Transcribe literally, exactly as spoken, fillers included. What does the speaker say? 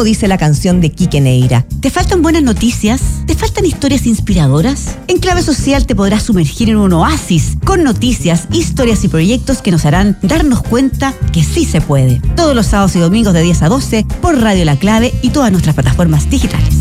como dice la canción de Quique Neira. ¿Te faltan buenas noticias? ¿Te faltan historias inspiradoras? En Clave Social te podrás sumergir en un oasis con noticias, historias y proyectos que nos harán darnos cuenta que sí se puede. Todos los sábados y domingos de diez a doce por Radio La Clave y todas nuestras plataformas digitales.